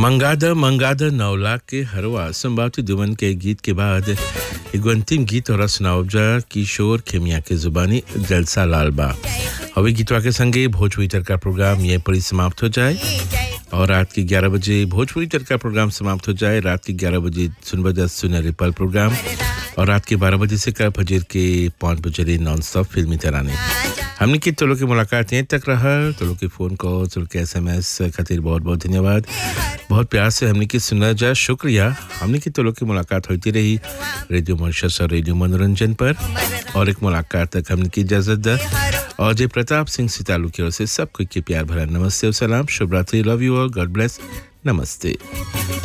मंगादा 9 लाख के हरवा संभावती दुमन के गीत के बाद एक अंतिम गीत और सुनावजा किशोर खेमिया के जुबानी जलसा लालबा हवे गीतवा के संगे भोजपुरी चरका प्रोग्राम ये पड़ी समाप्त हो जाए और रात के 11 बजे भोजपुरी चरका प्रोग्राम समाप्त हो जाए। रात के 11 बजे सुनबजा सुनहरे पल प्रोग्राम और रात के 12 बजे से कल फजर के 5 बजे नॉन स्टॉप फिल्मी तराने हमने की तो लोग की मुलाकात यहीं तक रहा। तो लोग के फ़ोन कॉल तो लोग के SMS खातिर बहुत बहुत धन्यवाद। बहुत प्यार से हमने की सुना जा शुक्रिया। हमने की तो लोग की मुलाकात होती रही रेडियो मॉरिशस और रेडियो मनोरंजन पर और एक मुलाकात तक हमने की इजाज़त दा और जय प्रताप सिंह सितालू की ओर से सबको के प्यार भरा नमस्ते और सलाम। शुभ रात्रि। Love you all. God bless. नमस्ते।